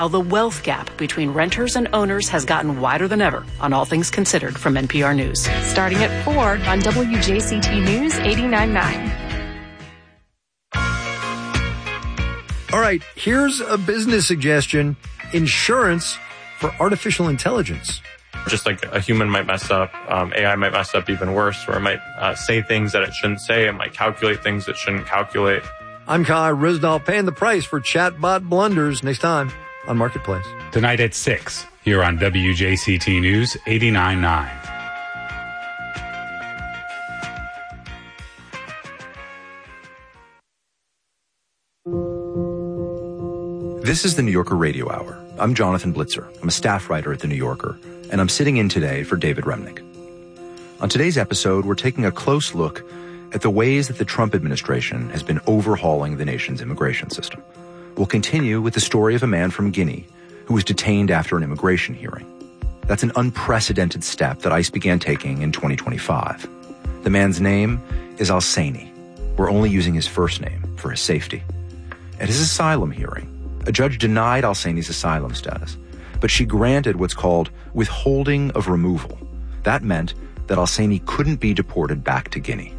How the wealth gap between renters and owners has gotten wider than ever on All Things Considered from NPR News. Starting at 4 on WJCT News 89.9. All right, here's a business suggestion. Insurance for artificial intelligence. Just like a human might mess up, AI might mess up even worse, or it might say things that it shouldn't say. It might calculate things it shouldn't calculate. I'm Kai Ryssdal, paying the price for chatbot blunders. Next time on Marketplace. Tonight at 6, here on WJCT News 89.9. This is the New Yorker Radio Hour. I'm Jonathan Blitzer. I'm a staff writer at The New Yorker, and I'm sitting in today for David Remnick. On today's episode, we're taking a close look at the ways that the Trump administration has been overhauling the nation's immigration system. We'll continue with the story of a man from Guinea who was detained after an immigration hearing. That's an unprecedented step that ICE began taking in 2025. The man's name is Alseni. We're only using his first name for his safety. At his asylum hearing, a judge denied Alseni's asylum status, but she granted what's called withholding of removal. That meant that Alseni couldn't be deported back to Guinea.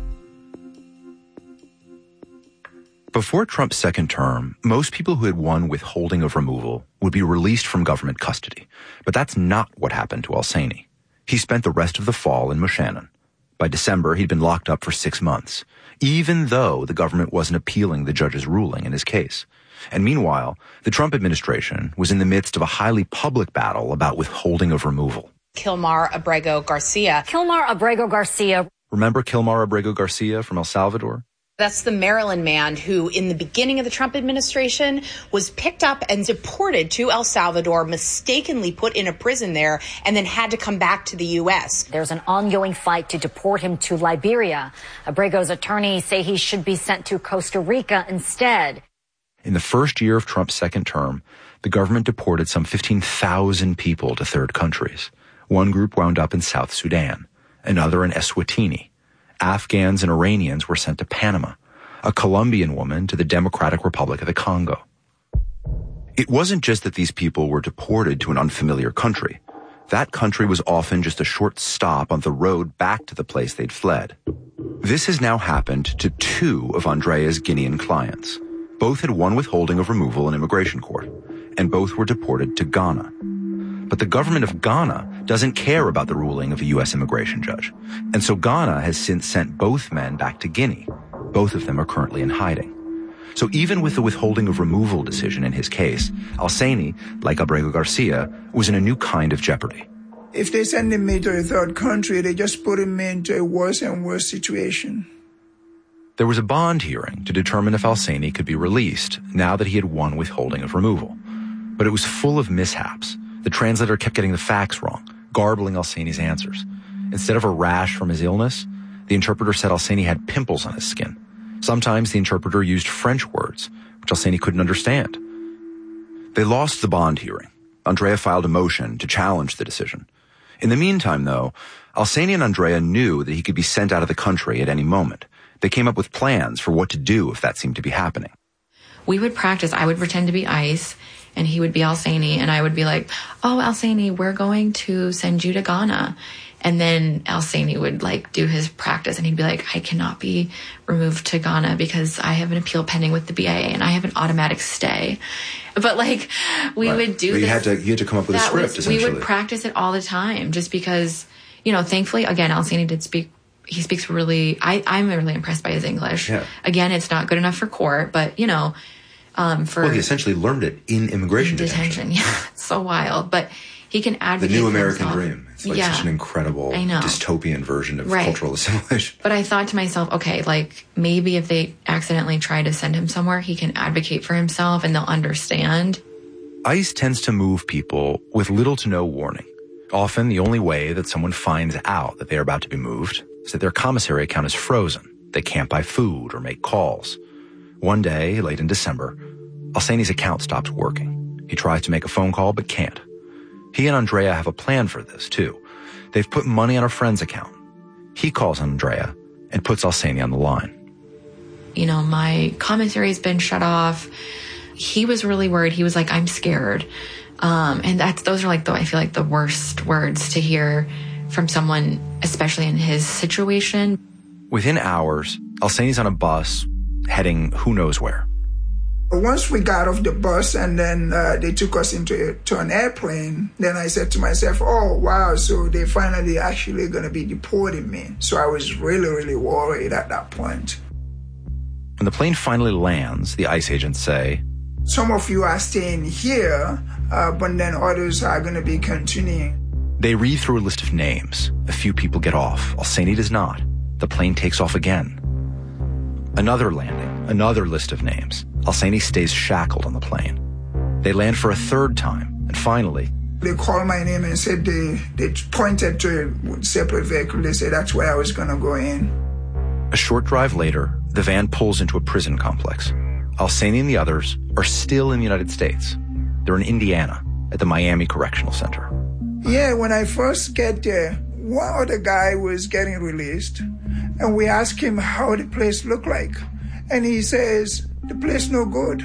Before Trump's second term, most people who had won withholding of removal would be released from government custody. But that's not what happened to Alseni. He spent the rest of the fall in Moshannon. By December, he'd been locked up for 6 months, even though the government wasn't appealing the judge's ruling in his case. And meanwhile, the Trump administration was in the midst of a highly public battle about withholding of removal. Kilmar Abrego Garcia. Remember Kilmar Abrego Garcia from El Salvador? That's the Maryland man who, in the beginning of the Trump administration, was picked up and deported to El Salvador, mistakenly put in a prison there, and then had to come back to the U.S. There's an ongoing fight to deport him to Liberia. Abrego's attorneys say he should be sent to Costa Rica instead. In the first year of Trump's second term, the government deported some 15,000 people to third countries. One group wound up in South Sudan, another in Eswatini. Afghans and Iranians were sent to Panama, a Colombian woman to the Democratic Republic of the Congo. It wasn't just that these people were deported to an unfamiliar country. That country was often just a short stop on the road back to the place they'd fled. This has now happened to 2 of Andrea's Guinean clients. Both had won withholding of removal in immigration court, and both were deported to Ghana. But the government of Ghana doesn't care about the ruling of a U.S. immigration judge. And so Ghana has since sent both men back to Guinea. Both of them are currently in hiding. So even with the withholding of removal decision in his case, Alseni, like Abrego Garcia, was in a new kind of jeopardy. If they send me to a third country, they just put me into a worse and worse situation. There was a bond hearing to determine if Alseni could be released now that he had won withholding of removal. But it was full of mishaps. The translator kept getting the facts wrong, garbling Alseni's answers. Instead of a rash from his illness, the interpreter said Alseni had pimples on his skin. Sometimes the interpreter used French words, which Alseni couldn't understand. They lost the bond hearing. Andrea filed a motion to challenge the decision. In the meantime, though, Alseni and Andrea knew that he could be sent out of the country at any moment. They came up with plans for what to do if that seemed to be happening. We would practice. I would pretend to be ICE, and he would be Alseni, and I would be like, oh, Alseni, we're going to send you to Ghana. And then Alseni would do his practice, and he'd be like, I cannot be removed to Ghana because I have an appeal pending with the BIA and I have an automatic stay. But we would do this. You had to come up with a script, essentially. We would practice it all the time just because, thankfully, again, Alseni did speak. He speaks really, I'm really impressed by his English. Yeah. Again, it's not good enough for court, but, he essentially learned it in immigration detention. Yeah, it's so wild. But he can advocate the new for American himself. dream. It's such an incredible dystopian version of cultural assimilation. But I thought to myself, okay, maybe if they accidentally try to send him somewhere, he can advocate for himself and they'll understand. ICE tends to move people with little to no warning. Often the only way that someone finds out that they are about to be moved is that their commissary account is frozen. They can't buy food or make calls. One day, late in December, Alseni's account stops working. He tries to make a phone call but can't. He and Andrea have a plan for this, too. They've put money on a friend's account. He calls Andrea and puts Alseni on the line. My commissary's been shut off. He was really worried. He was like, I'm scared. And those are like, I feel like the worst words to hear from someone, especially in his situation. Within hours, Al-Saini's on a bus heading who knows where. Once we got off the bus and then they took us to an airplane, then I said to myself, oh, wow, so they finally actually going to be deporting me. So I was really, really worried at that point. When the plane finally lands, the ICE agents say, some of you are staying here, but then others are going to be continuing. They read through a list of names. A few people get off. Al-Saini does not. The plane takes off again. Another landing, another list of names. Al-Saini stays shackled on the plane. They land for a third time, and finally... They called my name and said they pointed to a separate vehicle. They said that's where I was going to go in. A short drive later, the van pulls into a prison complex. Al-Saini and the others are still in the United States. They're in Indiana, at the Miami Correctional Center. Yeah, when I first get there, one other guy was getting released, and we asked him how the place looked like. And he says, the place no good.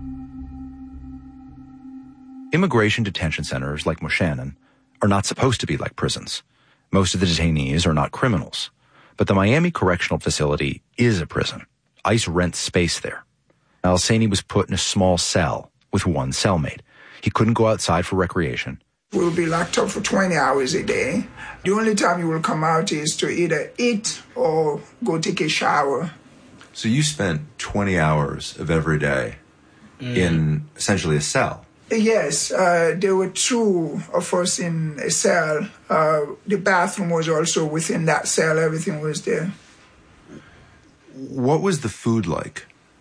Immigration detention centers like Moshannon are not supposed to be like prisons. Most of the detainees are not criminals. But the Miami Correctional Facility is a prison. ICE rents space there. Al-Saini was put in a small cell with one cellmate. He couldn't go outside for recreation. We'll be locked up for 20 hours a day. The only time you will come out is to either eat or go take a shower. So you spent 20 hours of every day in essentially a cell? Yes, there were two of us in a cell. The bathroom was also within that cell. Everything was there. What was the food like?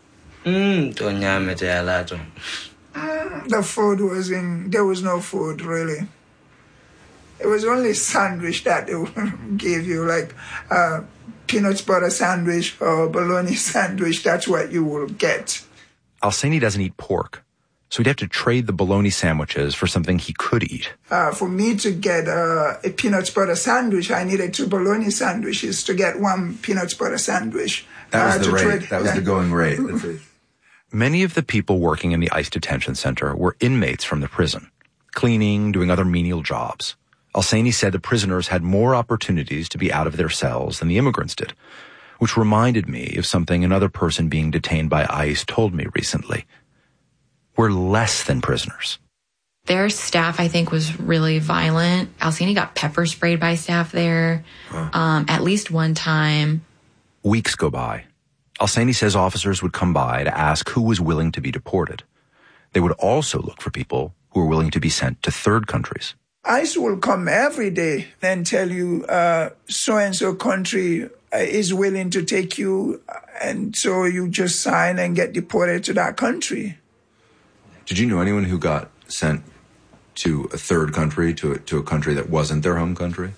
The food there was no food, really. It was only sandwich that they gave you, like peanut butter sandwich or bologna sandwich. That's what you will get. Al-Saini doesn't eat pork, so he'd have to trade the bologna sandwiches for something he could eat. For me to get a peanut butter sandwich, I needed 2 bologna sandwiches to get 1 peanut butter sandwich. That was the rate. That was the going rate. Many of the people working in the ICE detention center were inmates from the prison, cleaning, doing other menial jobs. Al-Saini said the prisoners had more opportunities to be out of their cells than the immigrants did, which reminded me of something another person being detained by ICE told me recently. We're less than prisoners. Their staff, I think, was really violent. Al-Saini got pepper sprayed by staff there at least one time. Weeks go by. Al-Saini says officers would come by to ask who was willing to be deported. They would also look for people who were willing to be sent to third countries. ICE will come every day and tell you so-and-so country is willing to take you, and so you just sign and get deported to that country. Did you know anyone who got sent to a third country, to a country that wasn't their home country?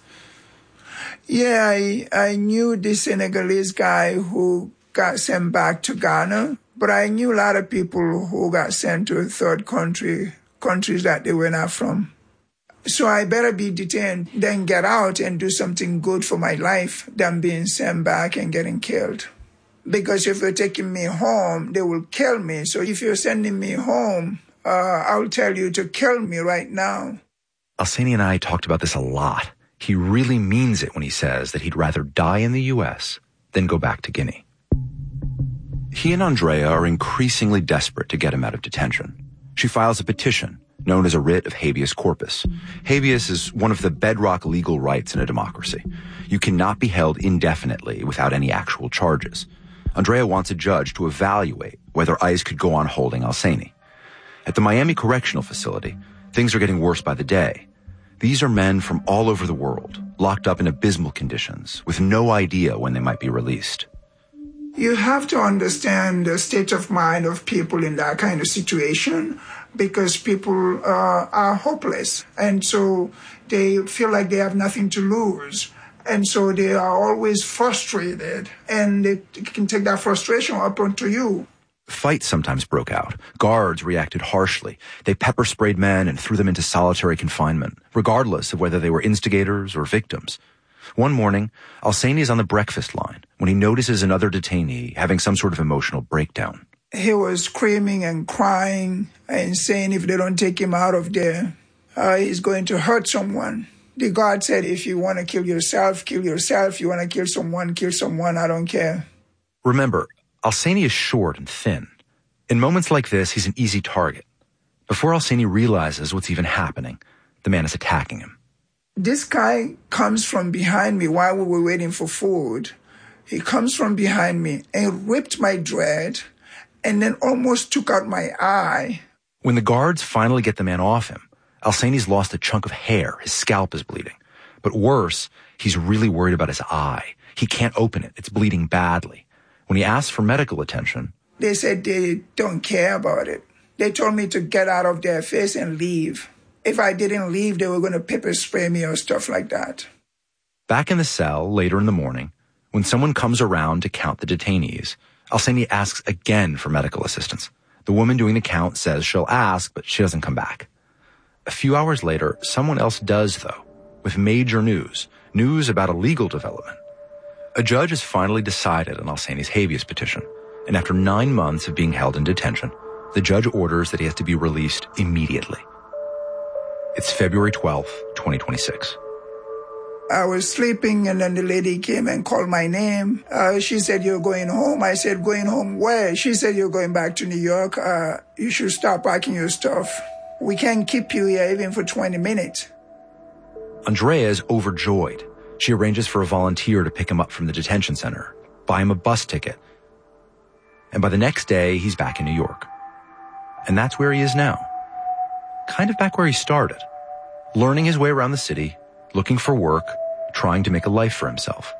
Yeah, I knew this Senegalese guy who got sent back to Ghana, but I knew a lot of people who got sent to a third countries that they were not from. So I better be detained than get out and do something good for my life than being sent back and getting killed. Because if you're taking me home, they will kill me. So if you're sending me home, I'll tell you to kill me right now. Al-Saini and I talked about this a lot. He really means it when he says that he'd rather die in the U.S. than go back to Guinea. He and Andrea are increasingly desperate to get him out of detention. She files a petition known as a writ of habeas corpus. Habeas is one of the bedrock legal rights in a democracy. You cannot be held indefinitely without any actual charges. Andrea wants a judge to evaluate whether ICE could go on holding Al-Saini. At the Miami Correctional Facility, things are getting worse by the day. These are men from all over the world, locked up in abysmal conditions, with no idea when they might be released. You have to understand the state of mind of people in that kind of situation, because people are hopeless. And so they feel like they have nothing to lose. And so they are always frustrated, and they can take that frustration up onto you. Fights sometimes broke out. Guards reacted harshly. They pepper sprayed men and threw them into solitary confinement, regardless of whether they were instigators or victims. One morning, Al-Saini is on the breakfast line when he notices another detainee having some sort of emotional breakdown. He was screaming and crying and saying if they don't take him out of there, he's going to hurt someone. The guard said, if you want to kill yourself, kill yourself. You want to kill someone, I don't care. Remember, Al-Saini is short and thin. In moments like this, he's an easy target. Before Al-Saini realizes what's even happening, the man is attacking him. This guy comes from behind me while we were waiting for food. He comes from behind me and ripped my dread and then almost took out my eye. When the guards finally get the man off him, Al-Saini's lost a chunk of hair. His scalp is bleeding. But worse, he's really worried about his eye. He can't open it. It's bleeding badly. When he asks for medical attention, they said they don't care about it. They told me to get out of their face and leave. If I didn't leave, they were going to pepper spray me or stuff like that. Back in the cell later in the morning, when someone comes around to count the detainees, Al-Saini asks again for medical assistance. The woman doing the count says she'll ask, but she doesn't come back. A few hours later, someone else does, though, with major news about a legal development. A judge has finally decided on Al-Saini's habeas petition, and after 9 months of being held in detention, the judge orders that he has to be released immediately. It's February 12th, 2026. I was sleeping, and then the lady came and called my name. She said, you're going home. I said, going home where? She said, you're going back to New York. You should start packing your stuff. We can't keep you here even for 20 minutes. Andrea is overjoyed. She arranges for a volunteer to pick him up from the detention center, buy him a bus ticket. And by the next day, he's back in New York. And that's where he is now. Kind of back where he started, learning his way around the city, looking for work, trying to make a life for himself.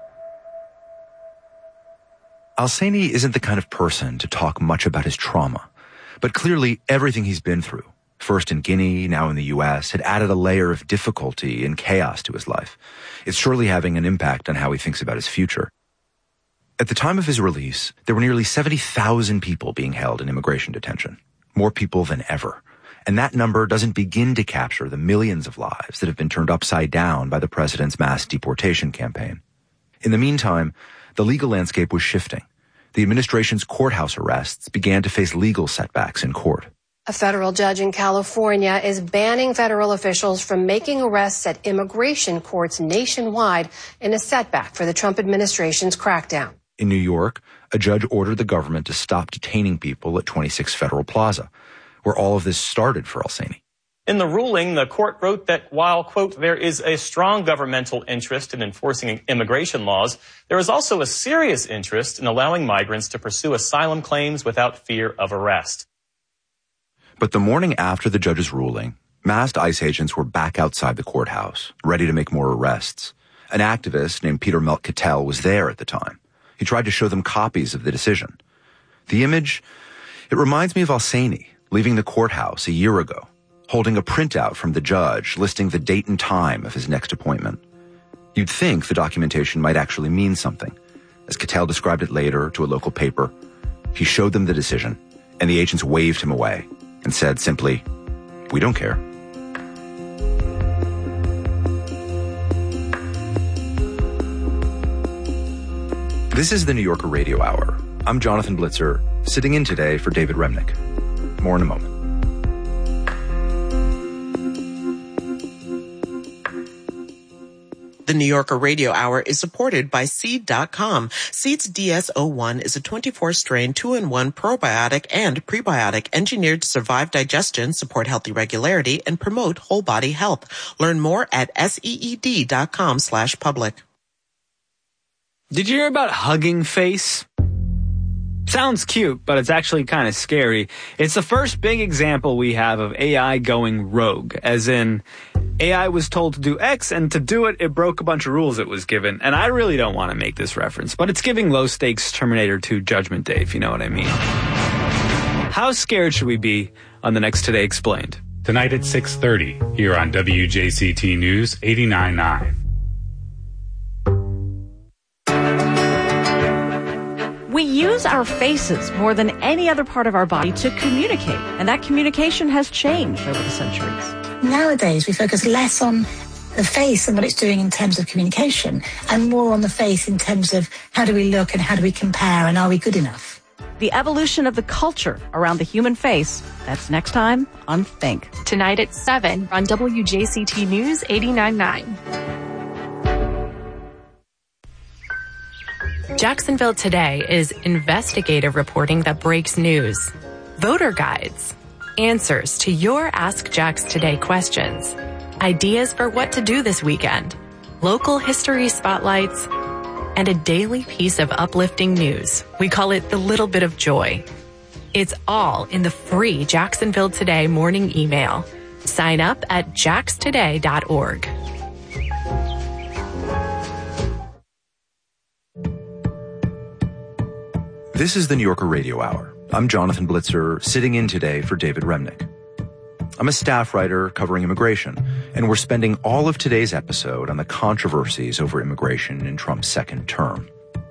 Al-Saini isn't the kind of person to talk much about his trauma, but clearly everything he's been through, first in Guinea, now in the U.S., had added a layer of difficulty and chaos to his life. It's surely having an impact on how he thinks about his future. At the time of his release, there were nearly 70,000 people being held in immigration detention, more people than ever. And that number doesn't begin to capture the millions of lives that have been turned upside down by the president's mass deportation campaign. In the meantime, the legal landscape was shifting. The administration's courthouse arrests began to face legal setbacks in court. A federal judge in California is banning federal officials from making arrests at immigration courts nationwide in a setback for the Trump administration's crackdown. In New York, a judge ordered the government to stop detaining people at 26 Federal Plaza, where all of this started for Al-Saini. In the ruling, the court wrote that while, quote, there is a strong governmental interest in enforcing immigration laws, there is also a serious interest in allowing migrants to pursue asylum claims without fear of arrest. But the morning after the judge's ruling, masked ICE agents were back outside the courthouse, ready to make more arrests. An activist named Peter Melk-Cattell was there at the time. He tried to show them copies of the decision. The image, it reminds me of Al-Saini leaving the courthouse a year ago, holding a printout from the judge listing the date and time of his next appointment. You'd think the documentation might actually mean something. As Cattell described it later to a local paper, he showed them the decision, and the agents waved him away and said simply, "We don't care." This is the New Yorker Radio Hour. I'm Jonathan Blitzer, sitting in today for David Remnick. More in a moment. The New Yorker Radio Hour is supported by Seed.com. Seed's DS-01 is a 24-strain 2-in-1 probiotic and prebiotic engineered to survive digestion, support healthy regularity, and promote whole body health. Learn more at SEED.com/public. Did you hear about Hugging Face? Sounds cute, but it's actually kind of scary. It's the first big example we have of AI going rogue, as in AI was told to do X, and to do it, it broke a bunch of rules it was given. And I really don't want to make this reference, but it's giving low-stakes Terminator 2 Judgment Day, if you know what I mean. How scared should we be on the next Today Explained? Tonight at 6:30, here on WJCT News 89.9. We use our faces more than any other part of our body to communicate, and that communication has changed over the centuries. Nowadays, we focus less on the face and what it's doing in terms of communication, and more on the face in terms of how do we look and how do we compare and are we good enough? the evolution of the culture around the human face. That's next time on Think. Tonight at 7 on WJCT News 89.9. Jacksonville Today is investigative reporting that breaks news, voter guides, answers to your Ask Jax Today questions, ideas for what to do this weekend, local history spotlights, and a daily piece of uplifting news. We call it the little bit of joy. It's all in the free Jacksonville Today morning email. Sign up at jaxtoday.org. This is the New Yorker Radio Hour. I'm Jonathan Blitzer, sitting in today for David Remnick. I'm a staff writer covering immigration, and we're spending all of today's episode on the controversies over immigration in Trump's second term.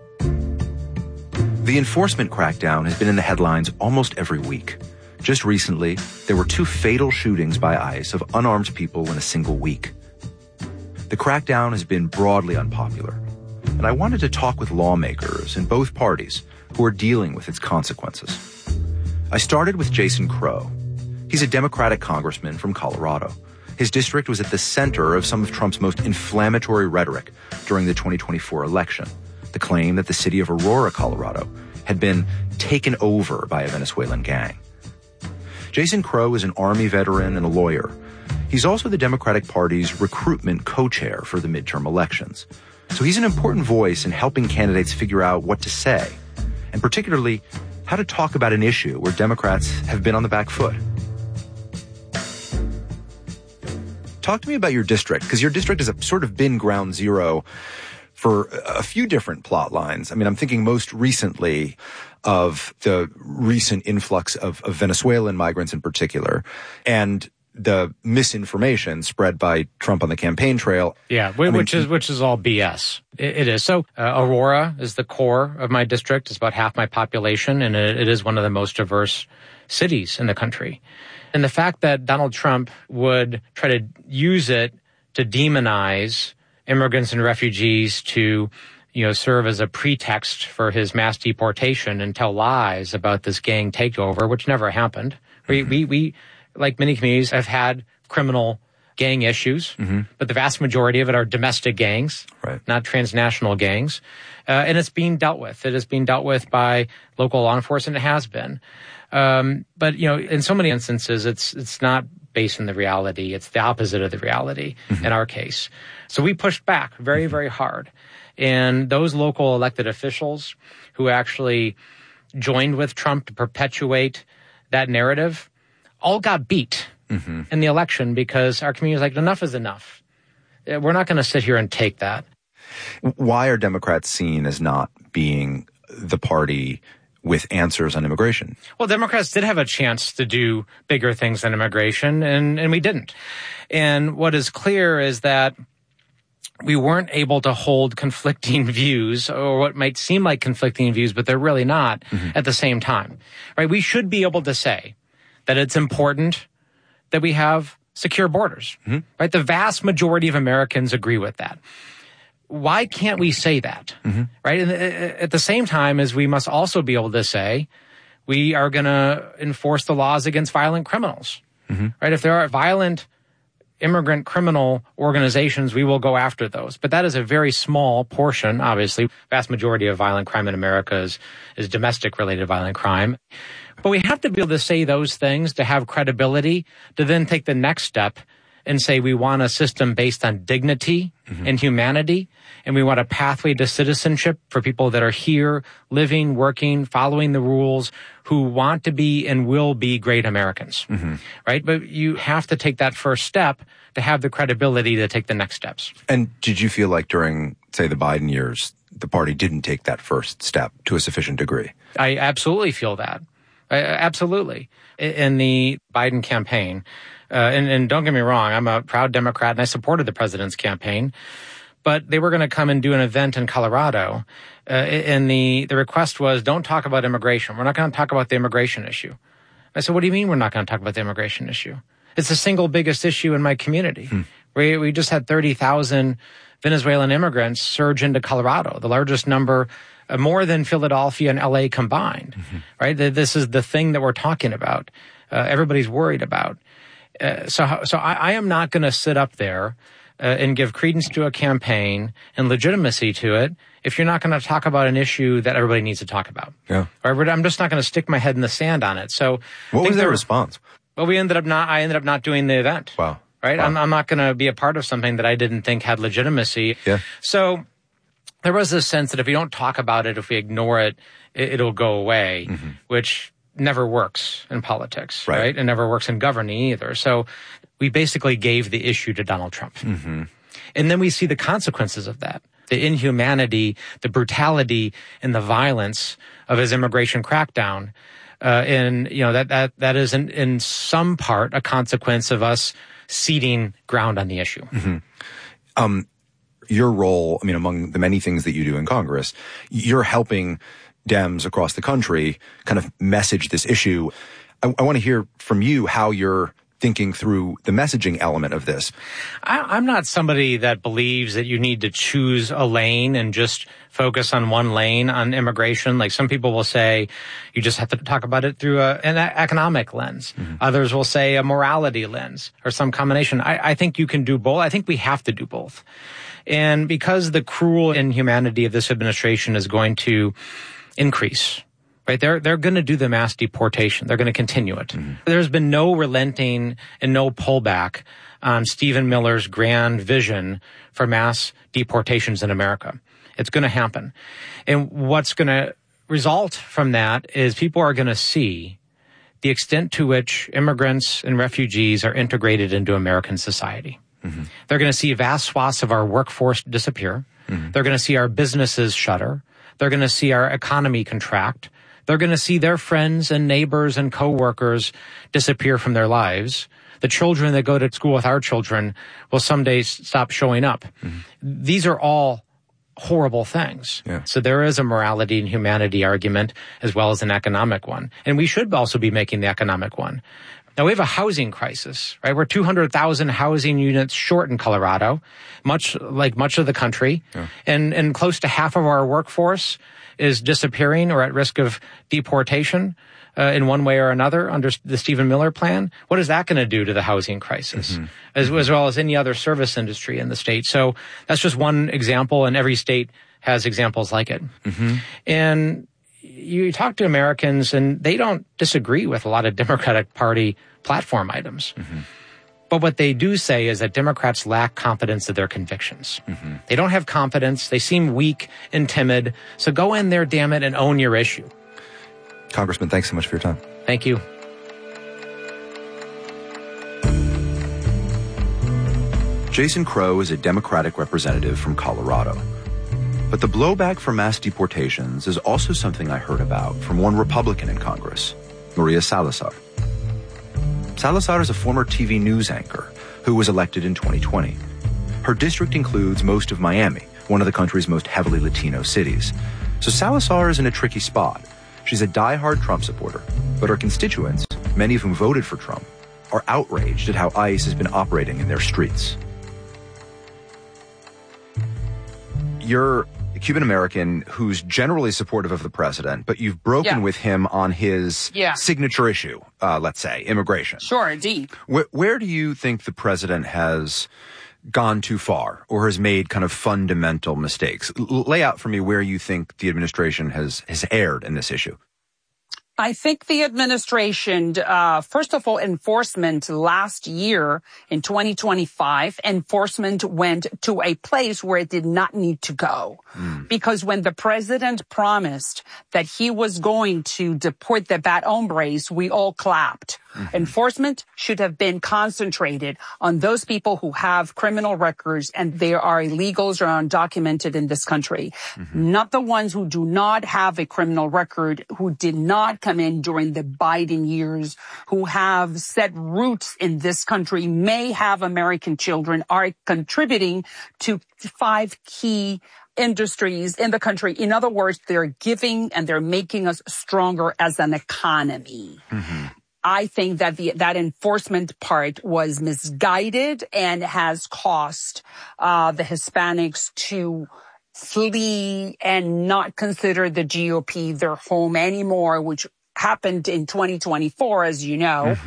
The enforcement crackdown has been in the headlines almost every week. Just recently, there were 2 fatal shootings by ICE of unarmed people in a single week. The crackdown has been broadly unpopular, and I wanted to talk with lawmakers in both parties who are dealing with its consequences. I started with Jason Crow. He's a Democratic congressman from Colorado. His district was at the center of some of Trump's most inflammatory rhetoric during the 2024 election, the claim that the city of Aurora, Colorado, had been taken over by a Venezuelan gang. Jason Crow is an Army veteran and a lawyer. He's also the Democratic Party's recruitment co-chair for the midterm elections. So he's an important voice in helping candidates figure out what to say, and particularly how to talk about an issue where Democrats have been on the back foot. Talk to me about your district, because your district has sort of been ground zero for a few different plot lines. I mean, I'm thinking most recently of the recent influx of Venezuelan migrants in particular, and the misinformation spread by Trump on the campaign trail. Yeah, which is all BS. It is. So Aurora is the core of my district. It's about half my population, and it is one of the most diverse cities in the country. And the fact that Donald Trump would try to use it to demonize immigrants and refugees to, serve as a pretext for his mass deportation and tell lies about this gang takeover, which never happened. We like many communities, have had criminal gang issues, but the vast majority of it are domestic gangs, not transnational gangs. And it's being dealt with. It is being dealt with by local law enforcement. It has been. But, in so many instances, it's not based on the reality. It's the opposite of the reality in our case. So we pushed back very, very hard. And those local elected officials who actually joined with Trump to perpetuate that narrative all got beat in the election because our community was like, enough is enough. We're not going to sit here and take that. Why are Democrats seen as not being the party with answers on immigration? Well, Democrats did have a chance to do bigger things than immigration, and we didn't. And what is clear is that we weren't able to hold conflicting views, or what might seem like conflicting views, but they're really not at the same time. Right? We should be able to say that it's important that we have secure borders. Right? The vast majority of Americans agree with that. Why can't we say that? Right? And at the same time as we must also be able to say we are going to enforce the laws against violent criminals. Right? If there are violent immigrant criminal organizations, we will go after those. But that is a very small portion, obviously. Vast majority of violent crime in America is domestic-related violent crime. But we have to be able to say those things to have credibility, to then take the next step and say we want a system based on dignity and humanity, and we want a pathway to citizenship for people that are here, living, working, following the rules, who want to be and will be great Americans, right? But you have to take that first step to have the credibility to take the next steps. And did you feel like during, say, the Biden years, the party didn't take that first step to a sufficient degree? I absolutely feel that. Absolutely. In the Biden campaign, and don't get me wrong, I'm a proud Democrat and I supported the president's campaign, but they were going to come and do an event in Colorado, and the request was, don't talk about immigration. We're not going to talk about the immigration issue. I said, what do you mean we're not going to talk about the immigration issue? It's the single biggest issue in my community. We just had 30,000 Venezuelan immigrants surge into Colorado, the largest number, more than Philadelphia and LA combined, right? This is the thing that we're talking about. Everybody's worried about. So I am not going to sit up there and give credence to a campaign and legitimacy to it if you're not going to talk about an issue that everybody needs to talk about. Yeah. Right? I'm just not going to stick my head in the sand on it. So what was their response? Well, I ended up not doing the event. Wow. Right? Wow. I'm not going to be a part of something that I didn't think had legitimacy. Yeah. So there was this sense that if we don't talk about it, if we ignore it, it'll go away, which never works in politics, right? It never works in governing either. So we basically gave the issue to Donald Trump. And then we see the consequences of that. The inhumanity, the brutality, and the violence of his immigration crackdown. And, you know, that is in some part a consequence of us ceding ground on the issue. Your role, I mean, among the many things that you do in Congress, you're helping Dems across the country kind of message this issue. I want to hear from you how you're thinking through the messaging element of this. I'm not somebody that believes that you need to choose a lane and just focus on one lane on immigration. Like some people will say you just have to talk about it through an economic lens. Others will say a morality lens or some combination. I think you can do both. I think we have to do both. And because the cruel inhumanity of this administration is going to increase, right? They're going to do the mass deportation. They're going to continue it. There's been no relenting and no pullback on Stephen Miller's grand vision for mass deportations in America. It's going to happen. And what's going to result from that is people are going to see the extent to which immigrants and refugees are integrated into American society. They're going to see vast swaths of our workforce disappear. They're going to see our businesses shutter. They're going to see our economy contract. They're going to see their friends and neighbors and coworkers disappear from their lives. The children that go to school with our children will someday stop showing up. These are all horrible things. So there is a morality and humanity argument as well as an economic one. And we should also be making the economic one. Now, we have a housing crisis, right? We're 200,000 housing units short in Colorado, much of the country. And close to half of our workforce is disappearing or at risk of deportation in one way or another under the Stephen Miller plan. What is that going to do to the housing crisis, as well as any other service industry in the state? So that's just one example, and every state has examples like it. And you talk to Americans, and they don't disagree with a lot of Democratic Party platform items. But what they do say is that Democrats lack confidence of their convictions. They don't have confidence. They seem weak and timid. So go in there, damn it, and own your issue. Congressman, thanks so much for your time. Thank you. Jason Crow is a Democratic representative from Colorado. But the blowback for mass deportations is also something I heard about from one Republican in Congress, Maria Salazar. Salazar is a former TV news anchor who was elected in 2020. Her district includes most of Miami, one of the country's most heavily Latino cities. So Salazar is in a tricky spot. She's a diehard Trump supporter, but her constituents, many of whom voted for Trump, are outraged at how ICE has been operating in their streets. You're a Cuban-American who's generally supportive of the president, but you've broken with him on his signature issue, let's say, immigration. Sure, indeed. Where do you think the president has gone too far or has made kind of fundamental mistakes? Lay out for me where you think the administration has erred in this issue. I think the administration, first of all, enforcement last year in 2025, enforcement went to a place where it did not need to go. Because when the president promised that he was going to deport the bad hombres, we all clapped. Enforcement should have been concentrated on those people who have criminal records and they are illegals or undocumented in this country. Not the ones who do not have a criminal record, who did not come in during the Biden years, who have set roots in this country, may have American children, are contributing to 5 key industries in the country. In other words, they're giving and they're making us stronger as an economy. I think that that enforcement part was misguided and has caused the Hispanics to flee and not consider the GOP their home anymore, which happened in 2024, as you know.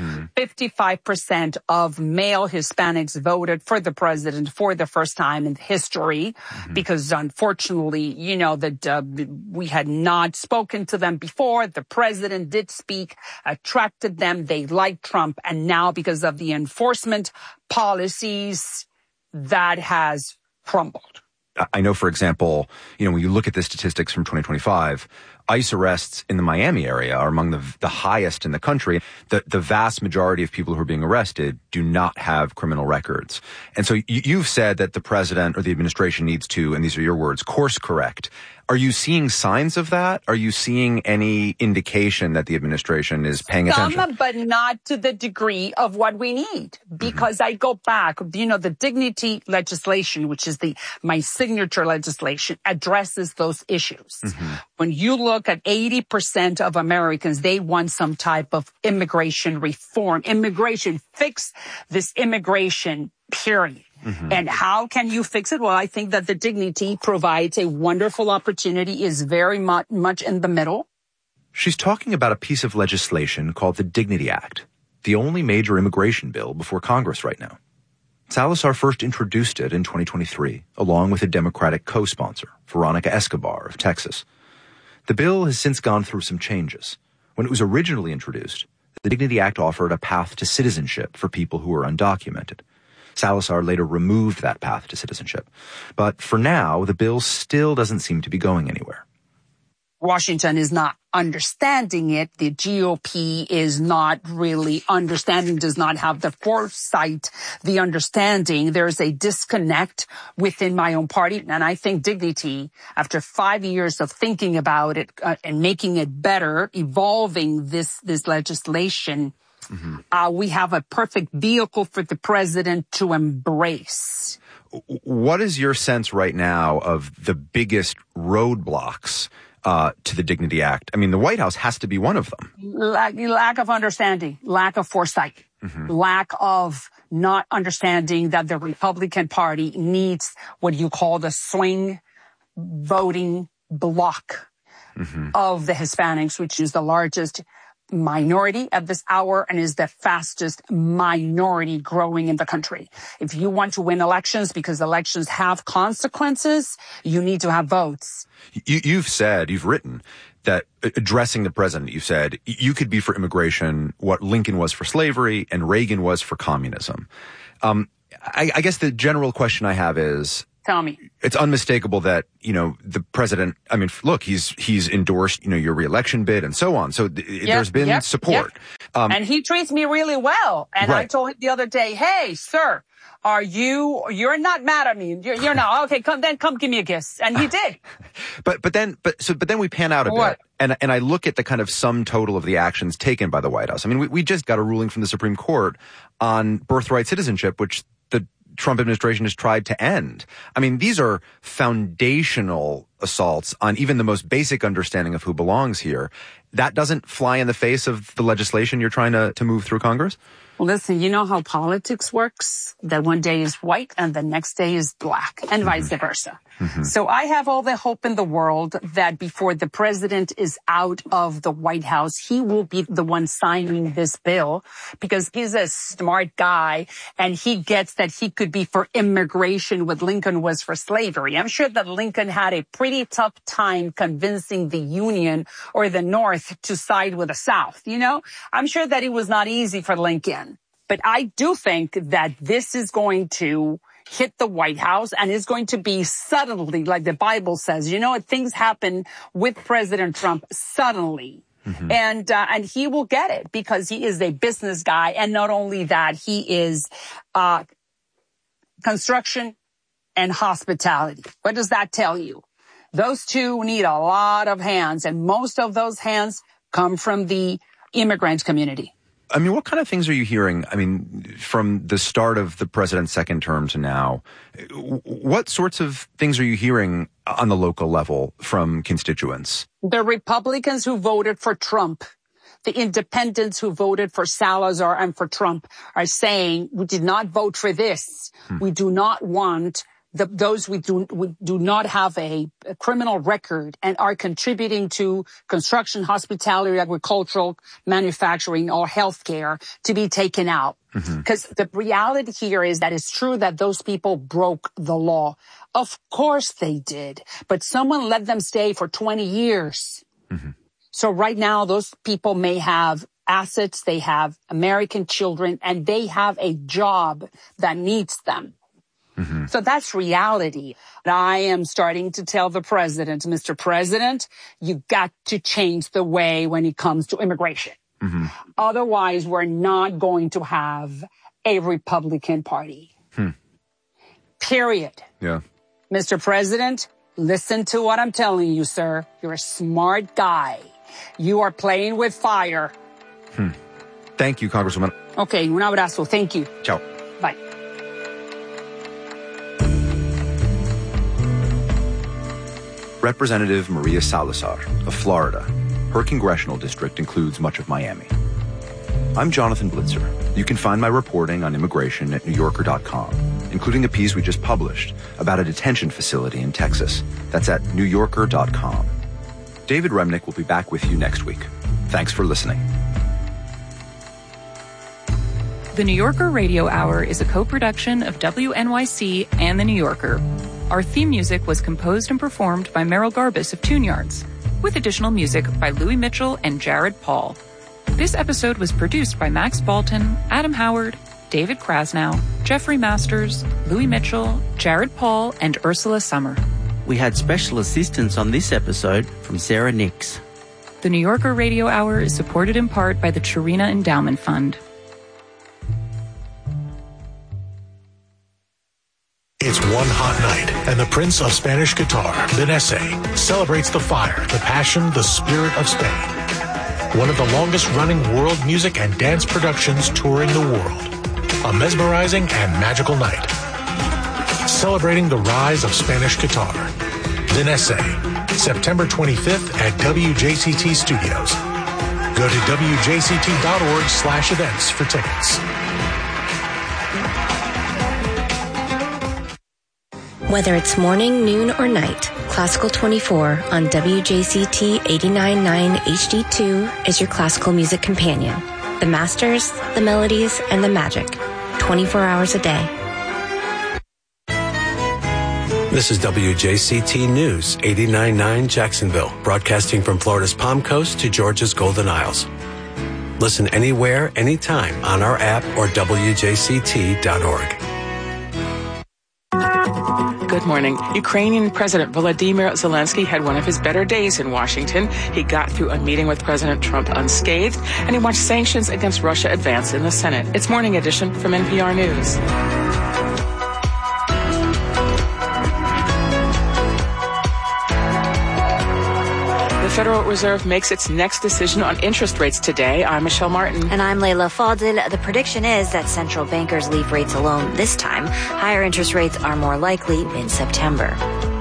55% of male Hispanics voted for the president for the first time in history, because unfortunately, you know, that we had not spoken to them before. The president did speak, attracted them. They liked Trump. And now, because of the enforcement policies, that has crumbled. I know, for example, you know, when you look at the statistics from 2025, ICE arrests in the Miami area are among the highest in the country. The vast majority of people who are being arrested do not have criminal records. And so you've said that the president or the administration needs to, and these are your words, course correct. Are you seeing signs of that? Are you seeing any indication that the administration is paying attention? Some, but not to the degree of what we need. Because I go back, you know, the dignity legislation, which is my signature legislation, addresses those issues. When you look at 80% of Americans, they want some type of immigration reform. Immigration, fix this immigration, period. And how can you fix it? Well, I think that the dignity provides a wonderful opportunity, is very much in the middle. She's talking about a piece of legislation called the Dignity Act, the only major immigration bill before Congress right now. Salazar first introduced it in 2023, along with a Democratic co-sponsor, Veronica Escobar of Texas. The bill has since gone through some changes. When it was originally introduced, the Dignity Act offered a path to citizenship for people who are undocumented. Salazar later removed that path to citizenship. But for now, the bill still doesn't seem to be going anywhere. Washington is not understanding it. The GOP is not really understanding, does not have the foresight, the understanding. There's a disconnect within my own party. And I think Dignity, after 5 years of thinking about it and making it better, evolving this legislation, we have a perfect vehicle for the president to embrace. What is your sense right now of the biggest roadblocks to the Dignity Act? I mean, the White House has to be one of them. Lack of understanding, lack of foresight, lack of not understanding that the Republican Party needs what you call the swing voting bloc of the Hispanics, which is the largest minority at this hour and is the fastest minority growing in the country. If you want to win elections, because elections have consequences, you need to have votes. You've written that addressing the president, you said you could be for immigration what Lincoln was for slavery and Reagan was for communism. I guess the general question I have is, tell me. It's unmistakable that, you know, the president, I mean, look, he's endorsed, you know, your reelection bid and so on. So there's been support. And he treats me really well. And I told him the other day, hey, sir, you're not mad at me. You're not. Okay, come give me a kiss. And he did. But then we pan out a bit. And I look at the kind of sum total of the actions taken by the White House. I mean, we just got a ruling from the Supreme Court on birthright citizenship, which the Trump administration has tried to end. I mean, these are foundational assaults on even the most basic understanding of who belongs here. That doesn't fly in the face of the legislation you're trying to move through Congress? Well, listen, you know how politics works? That one day is white and the next day is black, and vice versa. So I have all the hope in the world that before the president is out of the White House, he will be the one signing this bill, because he's a smart guy and he gets that he could be for immigration what Lincoln was for slavery. I'm sure that Lincoln had a pretty tough time convincing the Union or the North to side with the South. You know, I'm sure that it was not easy for Lincoln. But I do think that this is going to hit the White House and is going to be suddenly, like the Bible says. You know, things happen with President Trump suddenly. And he will get it because he is a business guy. And not only that, he is construction and hospitality. What does that tell you? Those two need a lot of hands, and most of those hands come from the immigrant community. I mean, what kind of things are you hearing? I mean, from the start of the president's second term to now, what sorts of things are you hearing on the local level from constituents? The Republicans who voted for Trump, the independents who voted for Salazar and for Trump are saying, we did not vote for this. We do not want those we do not have a criminal record and are contributing to construction, hospitality, agricultural, manufacturing, or healthcare to be taken out. Because the reality here is that it's true that those people broke the law. Of course they did. But someone let them stay for 20 years. So right now, those people may have assets, they have American children, and they have a job that needs them. So that's reality. I am starting to tell the president, Mr. President, you got to change the way when it comes to immigration. Otherwise, we're not going to have a Republican Party. Period. Yeah. Mr. President, listen to what I'm telling you, sir. You're a smart guy. You are playing with fire. Thank you, Congresswoman. Okay, un abrazo. Thank you. Ciao. Bye. Representative Maria Salazar of Florida. Her congressional district includes much of Miami. I'm Jonathan Blitzer. You can find my reporting on immigration at NewYorker.com, including a piece we just published about a detention facility in Texas. That's at NewYorker.com. David Remnick will be back with you next week. Thanks for listening. The New Yorker Radio Hour is a co-production of WNYC and The New Yorker. Our theme music was composed and performed by Merrill Garbus of Tune Yards, with additional music by Louis Mitchell and Jared Paul. This episode was produced by Max Balton, Adam Howard, David Krasnow, Jeffrey Masters, Louis Mitchell, Jared Paul, and Ursula Summer. We had special assistance on this episode from Sarah Nix. The New Yorker Radio Hour is supported in part by the Chirina Endowment Fund. It's one hot night, and the Prince of Spanish Guitar, Benesse, celebrates the fire, the passion, the spirit of Spain. One of the longest-running world music and dance productions touring the world. A mesmerizing and magical night. Celebrating the rise of Spanish guitar. Benesse, September 25th at WJCT Studios. Go to wjct.org/events for tickets. Whether it's morning, noon, or night, Classical 24 on WJCT 89.9 HD2 is your classical music companion. The masters, the melodies, and the magic. 24 hours a day. This is WJCT News 89.9 Jacksonville, broadcasting from Florida's Palm Coast to Georgia's Golden Isles. Listen anywhere, anytime on our app or WJCT.org. Good morning. Ukrainian President Volodymyr Zelensky had one of his better days in Washington. He got through a meeting with President Trump unscathed, and he watched sanctions against Russia advance in the Senate. It's Morning Edition from NPR News. The Federal Reserve makes its next decision on interest rates today. I'm Michelle Martin. And I'm Layla Fadil. The prediction is that central bankers leave rates alone this time. Higher interest rates are more likely in September.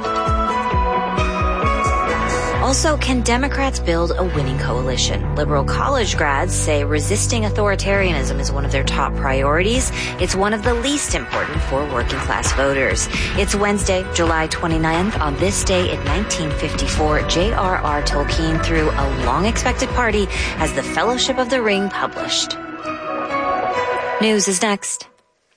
Also, can Democrats build a winning coalition? Liberal college grads say resisting authoritarianism is one of their top priorities. It's one of the least important for working class voters. It's Wednesday, July 29th. On this day in 1954, J.R.R. Tolkien threw a long-expected party as The Fellowship of the Ring published. News is next.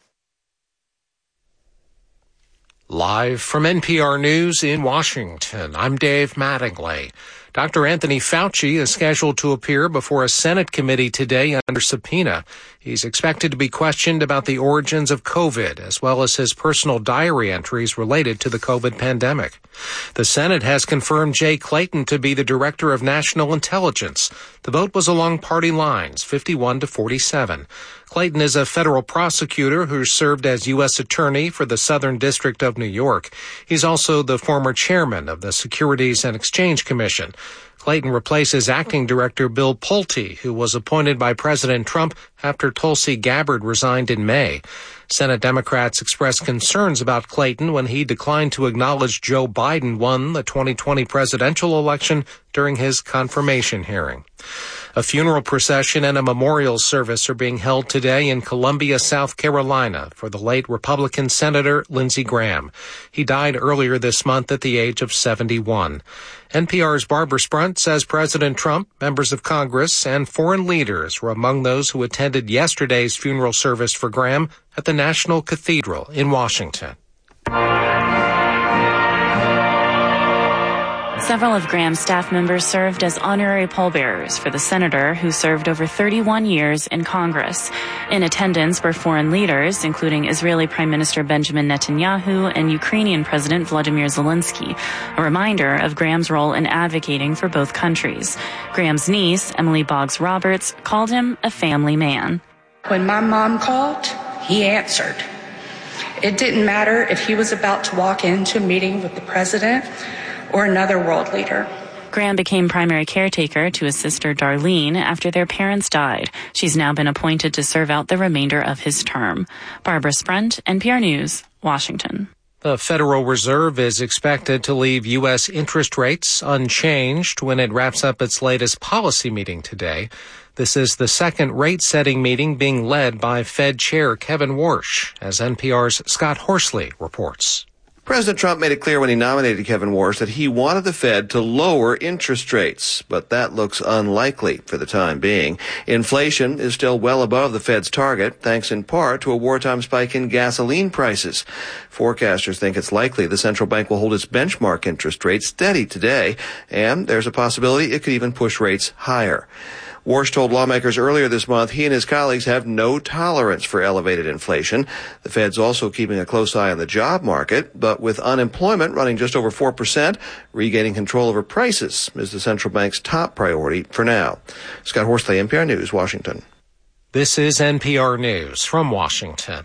Live from NPR News in Washington, I'm Dave Mattingly. Dr. Anthony Fauci is scheduled to appear before a Senate committee today under subpoena. He's expected to be questioned about the origins of COVID, as well as his personal diary entries related to the COVID pandemic. The Senate has confirmed Jay Clayton to be the Director of National Intelligence. The vote was along party lines, 51-47. Clayton is a federal prosecutor who served as U.S. Attorney for the Southern District of New York. He's also the former chairman of the Securities and Exchange Commission. Clayton replaces acting director Bill Pulte, who was appointed by President Trump after Tulsi Gabbard resigned in May. Senate Democrats expressed concerns about Clayton when he declined to acknowledge Joe Biden won the 2020 presidential election during his confirmation hearing. A funeral procession and a memorial service are being held today in Columbia, South Carolina, for the late Republican Senator Lindsey Graham. He died earlier this month at the age of 71. NPR's Barbara Sprunt says President Trump, members of Congress, and foreign leaders were among those who attended yesterday's funeral service for Graham at the National Cathedral in Washington. Several of Graham's staff members served as honorary pallbearers for the senator who served over 31 years in Congress. In attendance were foreign leaders, including Israeli Prime Minister Benjamin Netanyahu and Ukrainian President Vladimir Zelensky, a reminder of Graham's role in advocating for both countries. Graham's niece, Emily Boggs Roberts, called him a family man. When my mom called, he answered. It didn't matter if he was about to walk into a meeting with the president or another world leader. Graham became primary caretaker to his sister Darlene after their parents died. She's now been appointed to serve out the remainder of his term. Barbara Sprunt, NPR News, Washington. The Federal Reserve is expected to leave U.S. interest rates unchanged when it wraps up its latest policy meeting today. This is the second rate-setting meeting being led by Fed Chair Kevin Warsh, as NPR's Scott Horsley reports. President Trump made it clear when he nominated Kevin Warsh that he wanted the Fed to lower interest rates, but that looks unlikely for the time being. Inflation is still well above the Fed's target, thanks in part to a wartime spike in gasoline prices. Forecasters think it's likely the central bank will hold its benchmark interest rate steady today, and there's a possibility it could even push rates higher. Warsh told lawmakers earlier this month he and his colleagues have no tolerance for elevated inflation. The Fed's also keeping a close eye on the job market, but with unemployment running just over 4%, regaining control over prices is the central bank's top priority for now. Scott Horsley, NPR News, Washington. This is NPR News from Washington.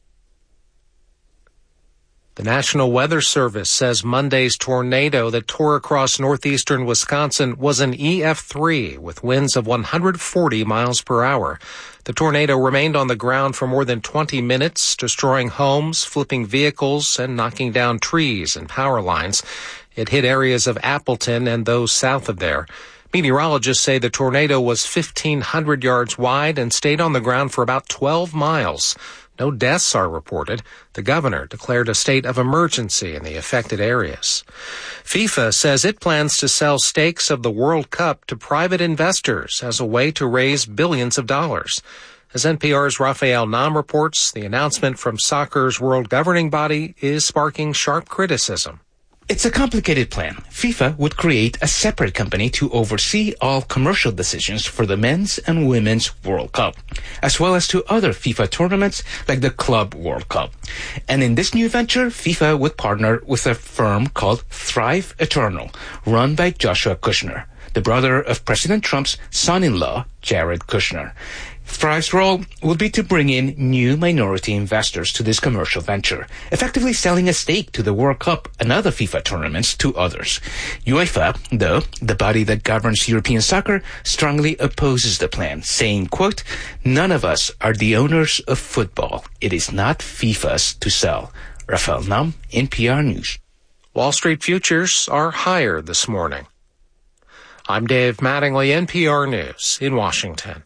The National Weather Service says Monday's tornado that tore across northeastern Wisconsin was an EF3 with winds of 140 miles per hour. The tornado remained on the ground for more than 20 minutes, destroying homes, flipping vehicles, and knocking down trees and power lines. It hit areas of Appleton and those south of there. Meteorologists say the tornado was 1,500 yards wide and stayed on the ground for about 12 miles. No deaths are reported. The governor declared a state of emergency in the affected areas. FIFA says it plans to sell stakes of the World Cup to private investors as a way to raise billions of dollars. As NPR's Raphael Nam reports, the announcement from soccer's world governing body is sparking sharp criticism. It's a complicated plan. FIFA would create a separate company to oversee all commercial decisions for the Men's and Women's World Cup, as well as to other FIFA tournaments like the Club World Cup. And in this new venture, FIFA would partner with a firm called Thrive Eternal, run by Joshua Kushner, the brother of President Trump's son-in-law, Jared Kushner. Thrive's role will be to bring in new minority investors to this commercial venture, effectively selling a stake to the World Cup and other FIFA tournaments to others. UEFA, though, the body that governs European soccer, strongly opposes the plan, saying, quote, "None of us are the owners of football. It is not FIFA's to sell." Raphael Nam, NPR News. Wall Street futures are higher this morning. I'm Dave Mattingly, NPR News in Washington.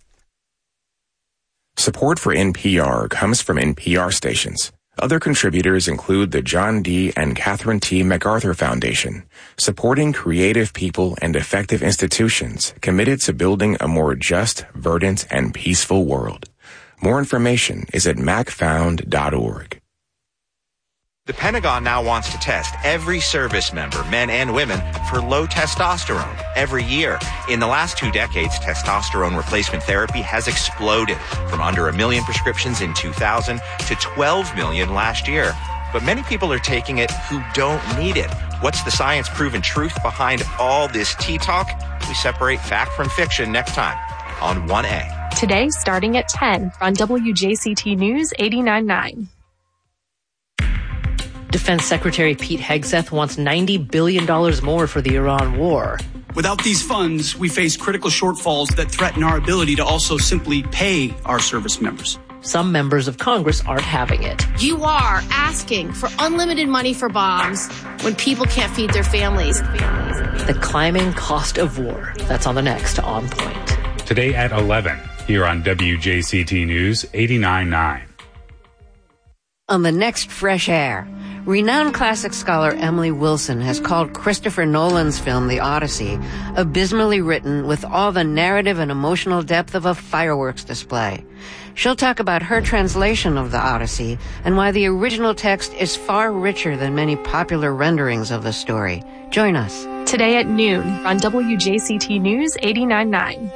Support for NPR comes from NPR stations. Other contributors include the John D. and Catherine T. MacArthur Foundation, supporting creative people and effective institutions committed to building a more just, verdant, and peaceful world. More information is at macfound.org. The Pentagon now wants to test every service member, men and women, for low testosterone every year. In the last 2 decades, testosterone replacement therapy has exploded from under 1 million prescriptions in 2000 to 12 million last year. But many people are taking it who don't need it. What's the science-proven truth behind all this tea talk? We separate fact from fiction next time on 1A. Today, starting at 10 on WJCT News 89.9. Defense Secretary Pete Hegseth wants $90 billion more for the Iran war. Without these funds, we face critical shortfalls that threaten our ability to also simply pay our service members. some members of Congress aren't having it. You are asking for unlimited money for bombs when people can't feed their families. The climbing cost of war. That's on the next On Point. Today at 11, here on WJCT News 89.9. On the next Fresh Air, renowned classic scholar Emily Wilson has called Christopher Nolan's film The Odyssey abysmally written with all the narrative and emotional depth of a fireworks display. She'll talk about her translation of The Odyssey and why the original text is far richer than many popular renderings of the story. Join us. Today at noon on WJCT News 89.9.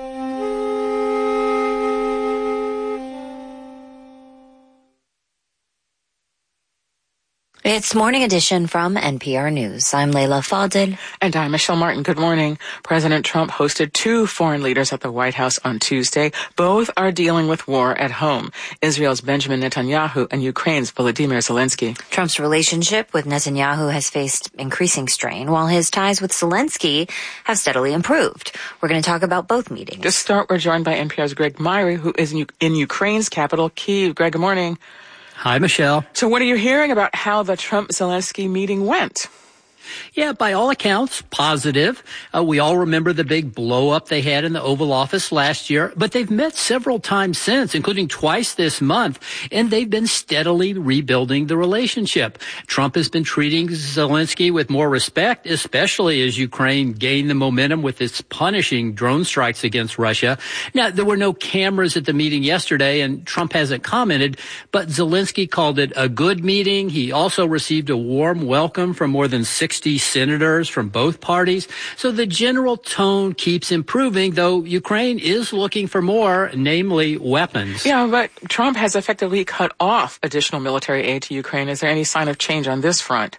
It's Morning Edition from NPR News. I'm Leila Fadel. And I'm Michelle Martin. Good morning. President Trump hosted 2 foreign leaders at the White House on Tuesday. Both are dealing with war at home. Israel's Benjamin Netanyahu and Ukraine's Volodymyr Zelensky. Trump's relationship with Netanyahu has faced increasing strain, while his ties with Zelensky have steadily improved. We're going to talk about both meetings. To start, we're joined by NPR's Greg Myrie, who is in Ukraine's capital, Kyiv. Greg, good morning. Hi, Michelle. So what are you hearing about how the Trump-Zelensky meeting went? Yeah, by all accounts, positive. We all remember the big blow-up they had in the Oval Office last year, but they've met several times since, including twice this month, and they've been steadily rebuilding the relationship. Trump has been treating Zelensky with more respect, especially as Ukraine gained the momentum with its punishing drone strikes against Russia. Now, there were no cameras at the meeting yesterday, and Trump hasn't commented, but Zelensky called it a good meeting. He also received a warm welcome from more than 60 senators from both parties. So the general tone keeps improving, though Ukraine is looking for more, namely weapons. Yeah, but Trump has effectively cut off additional military aid to Ukraine. Is there any sign of change on this front?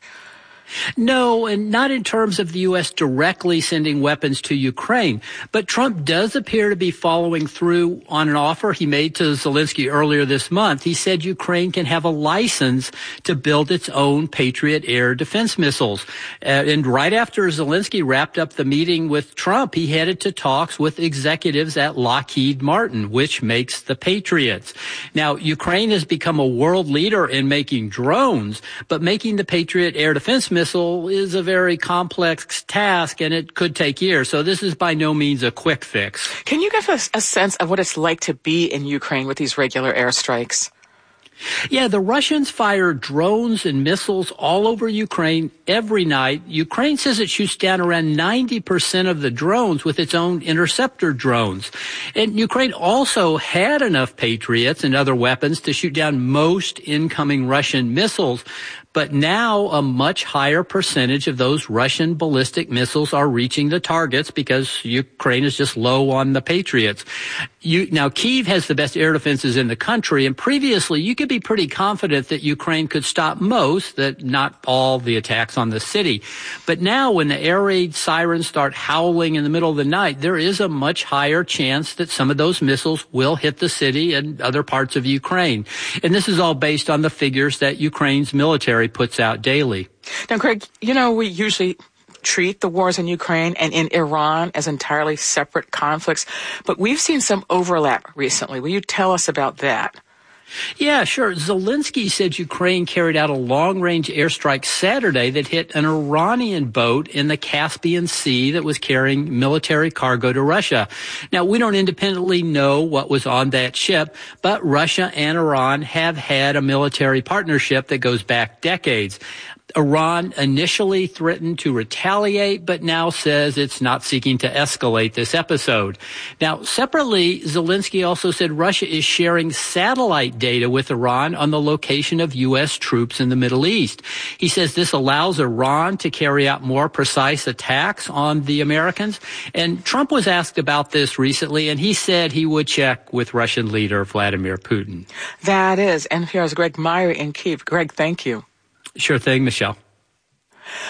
No, and not in terms of the U.S. directly sending weapons to Ukraine. But Trump does appear to be following through on an offer he made to Zelensky earlier this month. He said Ukraine can have a license to build its own Patriot air defense missiles. And right after Zelensky wrapped up the meeting with Trump, he headed to talks with executives at Lockheed Martin, which makes the Patriots. Now, Ukraine has become a world leader in making drones, but making the Patriot air defense missile is a very complex task, and it could take years. So this is by no means a quick fix. Can you give us a sense of what it's like to be in Ukraine with these regular airstrikes? Yeah, the Russians fire drones and missiles all over Ukraine every night. Ukraine says it shoots down around 90% of the drones with its own interceptor drones. And Ukraine also had enough Patriots and other weapons to shoot down most incoming Russian missiles. But now a much higher percentage of those Russian ballistic missiles are reaching the targets because Ukraine is just low on the Patriots. Now, Kyiv has the best air defenses in the country, and previously you could be pretty confident that Ukraine could stop most, that not all, the attacks on the city. But now when the air raid sirens start howling in the middle of the night, there is a much higher chance that some of those missiles will hit the city and other parts of Ukraine. And this is all based on the figures that Ukraine's military puts out daily. Now, Greg, we usually treat the wars in Ukraine and in Iran as entirely separate conflicts, but we've seen some overlap recently. Will you tell us about that? Yeah, sure. Zelensky said Ukraine carried out a long-range airstrike Saturday that hit an Iranian boat in the Caspian Sea that was carrying military cargo to Russia. Now, we don't independently know what was on that ship, but Russia and Iran have had a military partnership that goes back decades. Iran initially threatened to retaliate, but now says it's not seeking to escalate this episode. Now, separately, Zelensky also said Russia is sharing satellite data with Iran on the location of U.S. troops in the Middle East. He says this allows Iran to carry out more precise attacks on the Americans. And Trump was asked about this recently, and he said he would check with Russian leader Vladimir Putin. That is NPR's Greg Myrie in Kyiv. Greg, thank you. Sure thing, Michelle.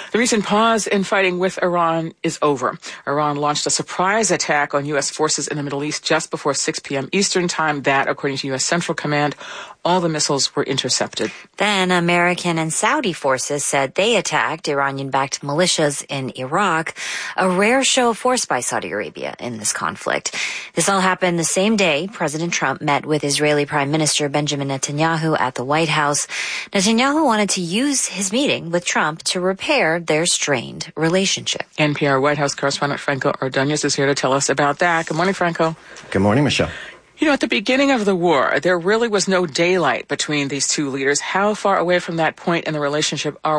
The recent pause in fighting with Iran is over. Iran launched a surprise attack on U.S. forces in the Middle East just before 6 p.m. Eastern Time. That, according to U.S. Central Command, all the missiles were intercepted. Then American and Saudi forces said they attacked Iranian-backed militias in Iraq, a rare show of force by Saudi Arabia in this conflict. This all happened the same day President Trump met with Israeli Prime Minister Benjamin Netanyahu at the White House. Netanyahu wanted to use his meeting with Trump to repair their strained relationship. NPR White House correspondent Franco Ordonez is here to tell us about that. Good morning, Franco. Good morning, Michelle. You know, at the beginning of the war, there really was no daylight between these two leaders. How far away from that point in the relationship are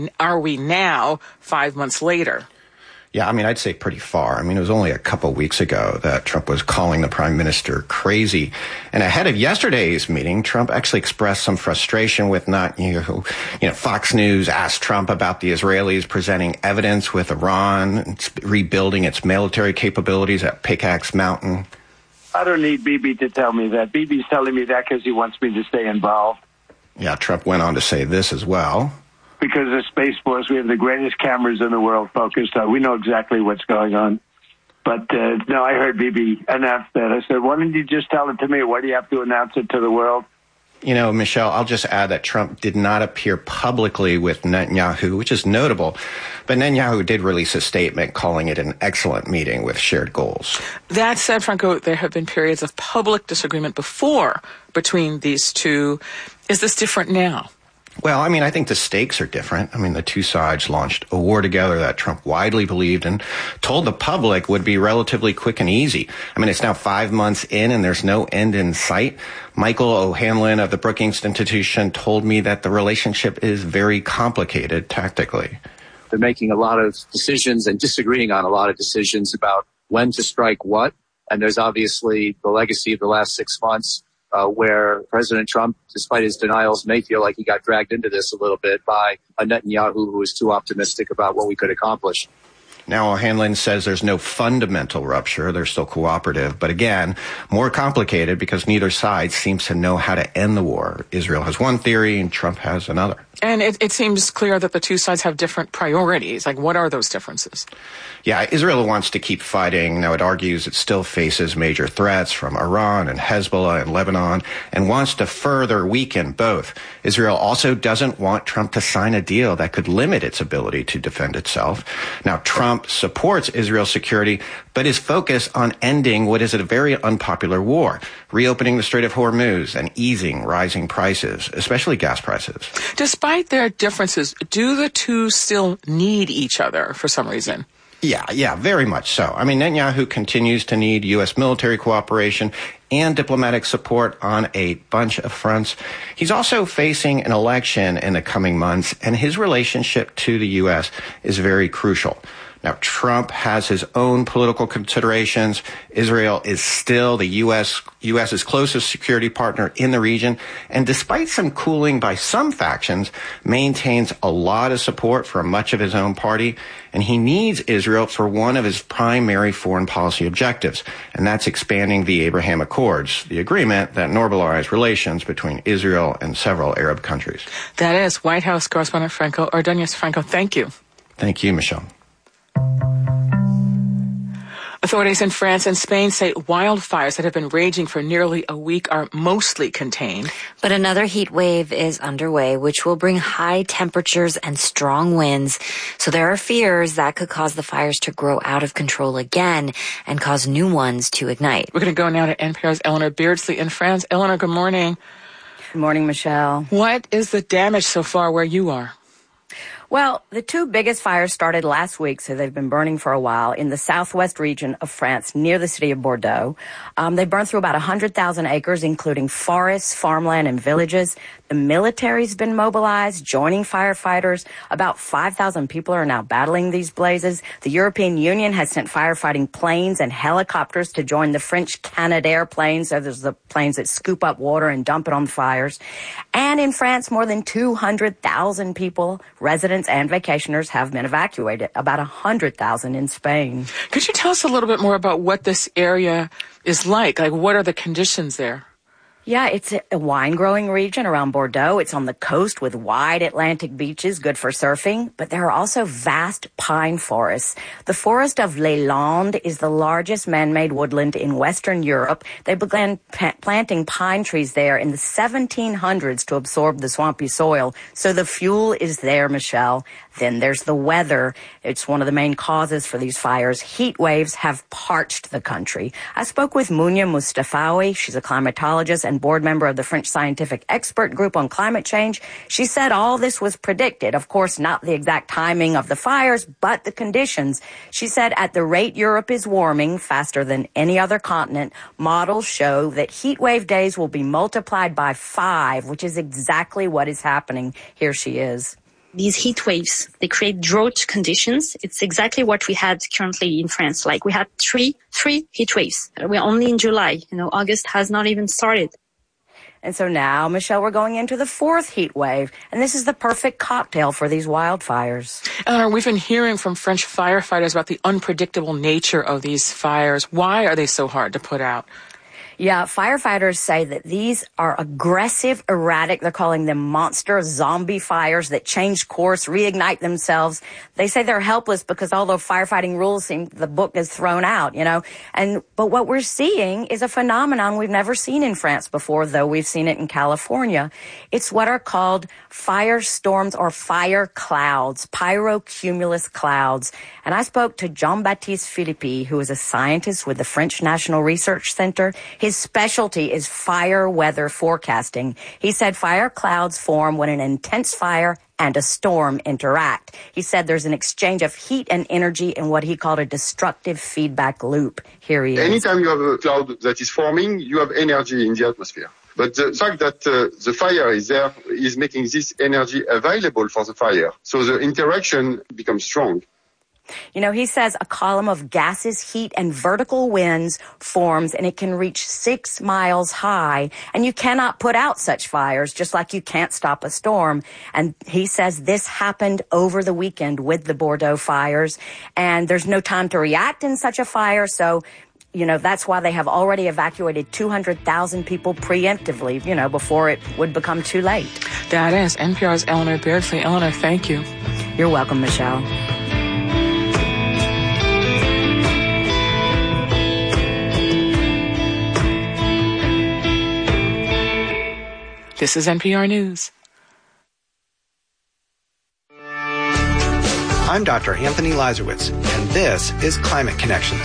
we now, 5 months later? Yeah, I mean, I'd say pretty far. I mean, it was only a couple of weeks ago that Trump was calling the prime minister crazy. And ahead of yesterday's meeting, Trump actually expressed some frustration with Netanyahu. You know, Fox News asked Trump about the Israelis presenting evidence with Iran, rebuilding its military capabilities at Pickaxe Mountain. I don't need Bibi to tell me that. Bibi's telling me that because he wants me to stay involved. Yeah, Trump went on to say this as well. Because of Space Force, we have the greatest cameras in the world focused on. We know exactly what's going on. But, no, I heard Bibi announce that. I said, why didn't you just tell it to me? Why do you have to announce it to the world? You know, Michelle, I'll just add that Trump did not appear publicly with Netanyahu, which is notable. But Netanyahu did release a statement calling it an excellent meeting with shared goals. That said, Franco, there have been periods of public disagreement before between these two. Is this different now? Well, I mean, I think the stakes are different. I mean, the two sides launched a war together that Trump widely believed and told the public would be relatively quick and easy. I mean, it's now 5 months in and there's no end in sight. Michael O'Hanlon of the Brookings Institution told me that the relationship is very complicated tactically. They're making a lot of decisions and disagreeing on a lot of decisions about when to strike what. And there's obviously the legacy of the last 6 months. Where President Trump, despite his denials, may feel like he got dragged into this a little bit by a Netanyahu who is too optimistic about what we could accomplish. Now, O'Hanlon says there's no fundamental rupture. They're still cooperative. But again, more complicated because neither side seems to know how to end the war. Israel has one theory and Trump has another. And it seems clear that the two sides have different priorities. Like, what are those differences? Yeah, Israel wants to keep fighting. Now, it argues it still faces major threats from Iran and Hezbollah and Lebanon and wants to further weaken both. Israel also doesn't want Trump to sign a deal that could limit its ability to defend itself. Now, Trump supports Israel's security, but is focused on ending what is a very unpopular war, reopening the Strait of Hormuz and easing rising prices, especially gas prices. Despite their differences, do the two still need each other for some reason? Yeah, very much so. I mean, Netanyahu continues to need U.S. military cooperation and diplomatic support on a bunch of fronts. He's also facing an election in the coming months, and his relationship to the U.S. is very crucial. Now, Trump has his own political considerations. Israel is still the U.S.'s closest security partner in the region, and despite some cooling by some factions, maintains a lot of support from much of his own party, and he needs Israel for one of his primary foreign policy objectives, and that's expanding the Abraham Accords, the agreement that normalized relations between Israel and several Arab countries. That is White House correspondent Franco Ordonez. Franco, thank you. Thank you, Michelle. Authorities in France and Spain say wildfires that have been raging for nearly a week are mostly contained. But another heat wave is underway, which will bring high temperatures and strong winds. So there are fears that could cause the fires to grow out of control again and cause new ones to ignite. We're going to go now to NPR's Eleanor Beardsley in France. Eleanor, good morning. Good morning, Michelle. What is the damage so far where you are? Well, the two biggest fires started last week, so they've been burning for a while in the southwest region of France near the city of Bordeaux. They burned through about 100,000 acres, including forests, farmland, and villages. The military's been mobilized, joining firefighters. About 5,000 people are now battling these blazes. The European Union has sent firefighting planes and helicopters to join the French Canadair planes. So there's the planes that scoop up water and dump it on fires. And in France, more than 200,000 people, residents and vacationers, have been evacuated. About 100,000 in Spain. Could you tell us a little bit more about what this area is like? Like, what are the conditions there? Yeah, it's a wine-growing region around Bordeaux. It's on the coast with wide Atlantic beaches, good for surfing. But there are also vast pine forests. The forest of Les Landes is the largest man-made woodland in Western Europe. They began planting pine trees there in the 1700s to absorb the swampy soil. So the fuel is there, Michelle. Then there's the weather. It's one of the main causes for these fires. Heat waves have parched the country. I spoke with Mounia Mustafawi. She's a climatologist and board member of the French Scientific Expert Group on Climate Change. She said all this was predicted. Of course, not the exact timing of the fires, but the conditions. She said at the rate Europe is warming faster than any other continent, models show that heat wave days will be multiplied by 5, which is exactly what is happening. Here she is. These heat waves, they create drought conditions. It's exactly what we had currently in France. Like we had three heat waves. We're only in July. August has not even started. And so now, Michelle, we're going into the 4th heat wave, and this is the perfect cocktail for these wildfires. Eleanor, we've been hearing from French firefighters about the unpredictable nature of these fires. Why are they so hard to put out? Yeah, firefighters say that these are aggressive, erratic. They're calling them monster zombie fires that change course, reignite themselves. They say they're helpless because although firefighting rules seem the book is thrown out, but what we're seeing is a phenomenon we've never seen in France before, though we've seen it in California. It's what are called firestorms or fire clouds, pyrocumulus clouds. And I spoke to Jean-Baptiste Philippi, who is a scientist with the French National Research Center. His specialty is fire weather forecasting. He said fire clouds form when an intense fire and a storm interact. He said there's an exchange of heat and energy in what he called a destructive feedback loop. Here he is. Anytime you have a cloud that is forming, you have energy in the atmosphere. But the fact that the fire is there is making this energy available for the fire. So the interaction becomes strong. He says a column of gases, heat, and vertical winds forms, and it can reach 6 miles high. And you cannot put out such fires, just like you can't stop a storm. And he says this happened over the weekend with the Bordeaux fires. And there's no time to react in such a fire, so that's why they have already evacuated 200,000 people preemptively, before it would become too late. That is NPR's Eleanor Beardsley. Eleanor, thank you. You're welcome, Michelle. This is NPR News. I'm Dr. Anthony Lazarowitz, and this is Climate Connections.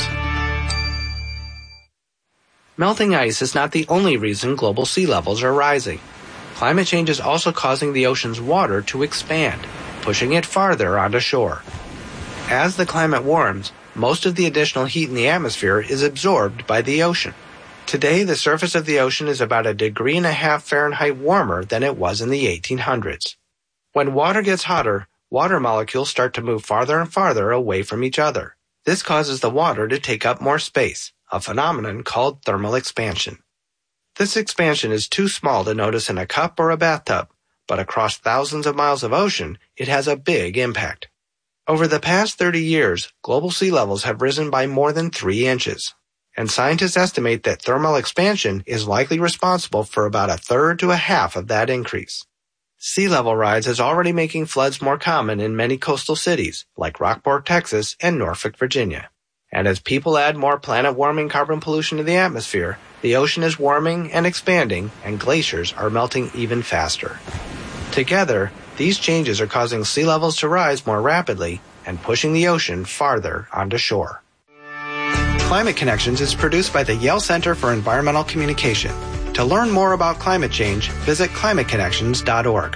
Melting ice is not the only reason global sea levels are rising. Climate change is also causing the ocean's water to expand, pushing it farther onto shore. As the climate warms, most of the additional heat in the atmosphere is absorbed by the ocean. Today, the surface of the ocean is about 1.5 degrees Fahrenheit warmer than it was in the 1800s. When water gets hotter, water molecules start to move farther and farther away from each other. This causes the water to take up more space, a phenomenon called thermal expansion. This expansion is too small to notice in a cup or a bathtub, but across thousands of miles of ocean, it has a big impact. Over the past 30 years, global sea levels have risen by more than 3 inches. And scientists estimate that thermal expansion is likely responsible for about 1/3 to 1/2 of that increase. Sea level rise is already making floods more common in many coastal cities, like Rockport, Texas, and Norfolk, Virginia. And as people add more planet-warming carbon pollution to the atmosphere, the ocean is warming and expanding, and glaciers are melting even faster. Together, these changes are causing sea levels to rise more rapidly and pushing the ocean farther onto shore. Climate Connections is produced by the Yale Center for Environmental Communication. To learn more about climate change, visit climateconnections.org.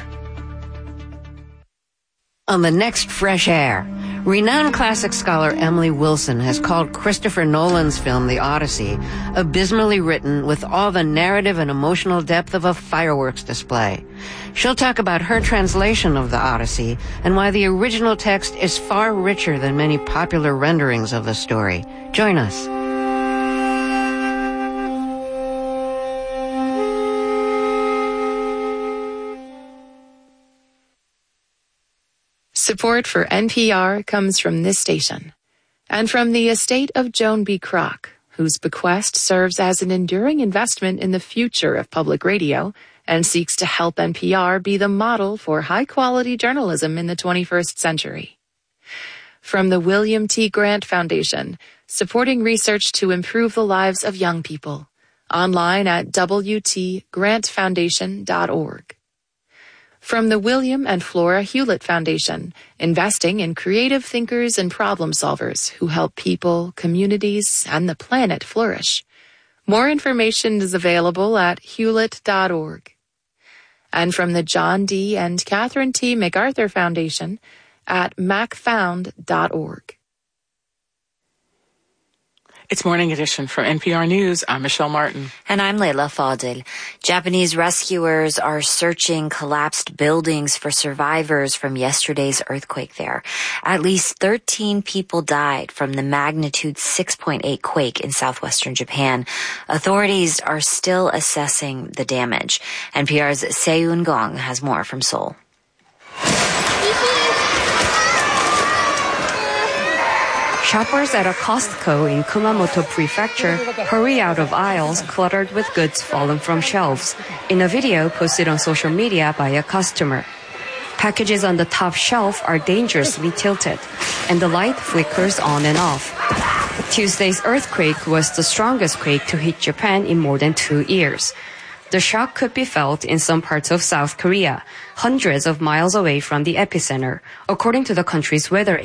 On the next Fresh Air, renowned classic scholar Emily Wilson has called Christopher Nolan's film The Odyssey abysmally written with all the narrative and emotional depth of a fireworks display. She'll talk about her translation of The Odyssey and why the original text is far richer than many popular renderings of the story. Join us. Support for NPR comes from this station and from the estate of Joan B. Kroc, whose bequest serves as an enduring investment in the future of public radio and seeks to help NPR be the model for high-quality journalism in the 21st century. From the William T. Grant Foundation, supporting research to improve the lives of young people. Online at wtgrantfoundation.org. From the William and Flora Hewlett Foundation, investing in creative thinkers and problem solvers who help people, communities, and the planet flourish. More information is available at hewlett.org. And from the John D. and Catherine T. MacArthur Foundation at macfound.org. It's Morning Edition from NPR News. I'm Michelle Martin. And I'm Leila Fadel. Japanese rescuers are searching collapsed buildings for survivors from yesterday's earthquake there. At least 13 people died from the magnitude 6.8 quake in southwestern Japan. Authorities are still assessing the damage. NPR's Seun Gong has more from Seoul. Shoppers at a Costco in Kumamoto Prefecture hurry out of aisles cluttered with goods fallen from shelves, in a video posted on social media by a customer. Packages on the top shelf are dangerously tilted, and the light flickers on and off. Tuesday's earthquake was the strongest quake to hit Japan in more than 2 years. The shock could be felt in some parts of South Korea, hundreds of miles away from the epicenter, according to the country's weather